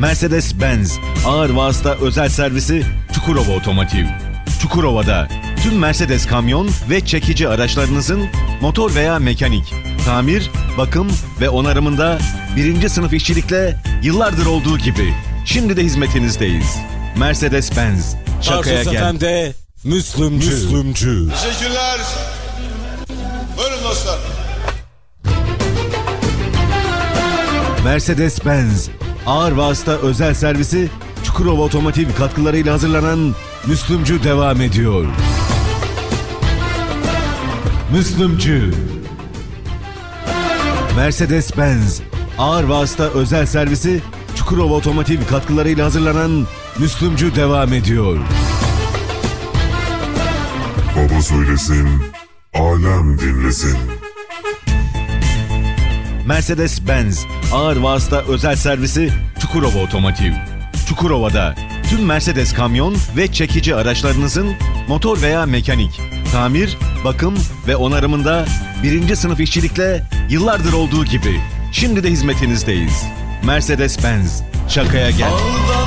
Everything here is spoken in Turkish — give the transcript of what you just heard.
Mercedes-Benz ağır vasıta özel servisi Çukurova Otomotiv. Çukurova'da tüm Mercedes kamyon ve çekici araçlarınızın motor veya mekanik, tamir, bakım ve onarımında birinci sınıf işçilikle yıllardır olduğu gibi şimdi de hizmetinizdeyiz. Mercedes-Benz. Şakaya Tarsus gel. FM'de Müslümcü. Teşekkürler. Buyurun dostlar. Mercedes-Benz ağır vasıta özel servisi Çukurova Otomotiv katkılarıyla hazırlanan Müslümcü devam ediyor. Müslümcü. Mercedes-Benz ağır vasıta özel servisi Çukurova Otomotiv katkılarıyla hazırlanan Müslümcü devam ediyor. Baba söylesin, alem dinlesin. Mercedes-Benz ağır vasıta özel servisi Çukurova Otomotiv. Çukurova'da tüm Mercedes kamyon ve çekici araçlarınızın motor veya mekanik, tamir, bakım ve onarımında birinci sınıf işçilikle yıllardır olduğu gibi şimdi de hizmetinizdeyiz. Mercedes-Benz. Şakaya gel.